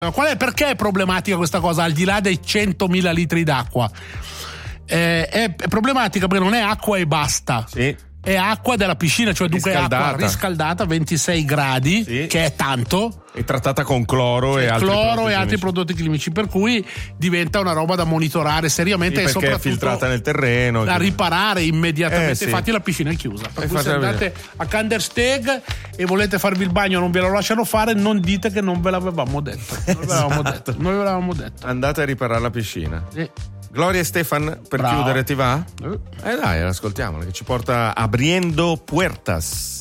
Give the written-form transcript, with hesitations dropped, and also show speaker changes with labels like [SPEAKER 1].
[SPEAKER 1] Perché è problematica questa cosa, al di là dei 100.000 litri d'acqua? È problematica perché non è acqua e basta.
[SPEAKER 2] Sì.
[SPEAKER 1] È acqua della piscina, cioè dunque acqua riscaldata a 26 gradi, sì, che è tanto.
[SPEAKER 2] E trattata con cloro e altri
[SPEAKER 1] prodotti chimici, per cui diventa una roba da monitorare seriamente,
[SPEAKER 2] sì,
[SPEAKER 1] e soprattutto
[SPEAKER 2] è filtrata nel terreno,
[SPEAKER 1] da riparare immediatamente.
[SPEAKER 2] Sì.
[SPEAKER 1] Infatti la piscina è chiusa, per cui se andate a Kandersteg e volete farvi il bagno e non ve lo lasciano fare, non dite che non ve l'avevamo detto. Noi ve l'avevamo detto.
[SPEAKER 2] Andate a riparare la piscina.
[SPEAKER 1] Sì.
[SPEAKER 2] Gloria e Stefan, per chiudere, ti va? Dai, ascoltiamola, che ci porta Abriendo Puertas.